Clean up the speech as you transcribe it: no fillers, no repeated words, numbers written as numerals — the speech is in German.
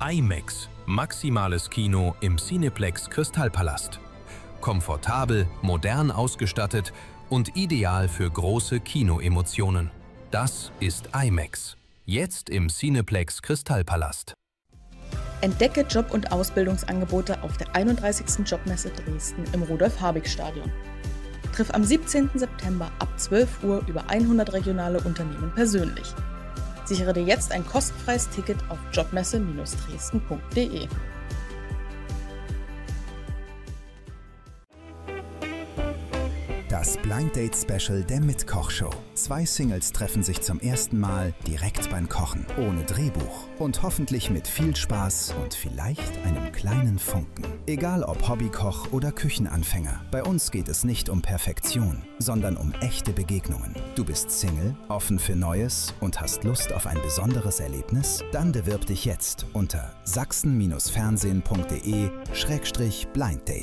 IMAX, maximales Kino im Cineplex Kristallpalast. Komfortabel, modern ausgestattet und ideal für große Kinoemotionen. Das ist IMAX. Jetzt im Cineplex Kristallpalast. Entdecke Job- und Ausbildungsangebote auf der 31. Jobmesse Dresden im Rudolf-Habig-Stadion. Triff am 17. September ab 12 Uhr über 100 regionale Unternehmen persönlich. Sichere dir jetzt ein kostenfreies Ticket auf jobmesse-dresden.de. Das Blind Date Special der Mitkoch-Show. 2 Singles treffen sich zum ersten Mal direkt beim Kochen, ohne Drehbuch und hoffentlich mit viel Spaß und vielleicht einem kleinen Funken. Egal ob Hobbykoch oder Küchenanfänger, bei uns geht es nicht um Perfektion, sondern um echte Begegnungen. Du bist Single, offen für Neues und hast Lust auf ein besonderes Erlebnis? Dann bewirb dich jetzt unter sachsen-fernsehen.de/Blind Date.